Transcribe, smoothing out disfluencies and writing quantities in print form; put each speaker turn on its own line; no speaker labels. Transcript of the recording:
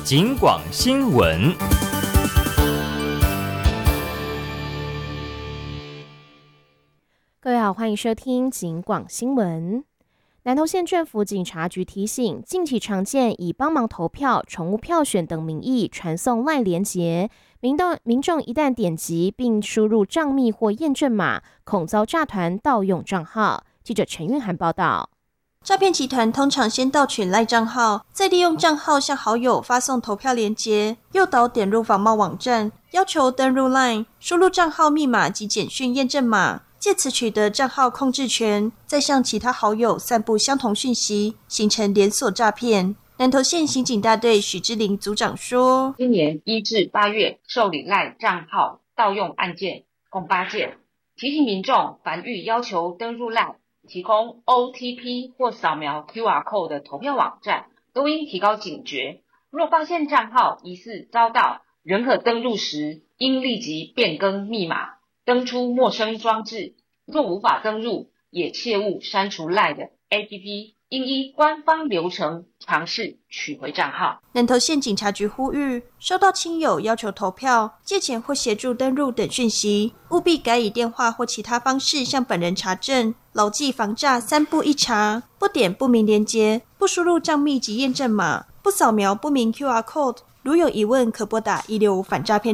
警广新闻。
各位好，欢迎收听警广新闻。南投县政府警察局提醒，近期常见以帮忙投票、宠物票选等名义传送LINE连结，民众一旦点击并输入账密或验证码，恐遭诈团盗用账号。记者陈韵涵报道。
诈骗集团通常先盗取LINE账号，再利用账号向好友发送投票连结，诱导点入仿冒网站，要求登入 LINE， 输入账号密码及简讯验证码，借此取得账号控制权，再向其他好友散布相同讯息，形成连锁诈骗。南投县刑警大队许之玲组长说，
今年1至8月受理LINE账号盗用案件共8件，提醒民众凡遇要求登入LINE提供 OTP 或扫描 QR Code 的投票网站，都应提高警觉。若发现账号疑似遭盗，仍可登入时应立即变更密码，登出陌生装置。若无法登入，也切勿删除 LINE 的 APP， 应依官方流程尝试取回账号。
南投县警察局呼吁，收到亲友要求投票、借钱或协助登入等讯息，务必改以电话或其他方式向本人查证，牢记防诈3步1查，不点不明连结，不输入账密及验证码，不扫描不明 QR Code。如有疑问，可拨打165反诈骗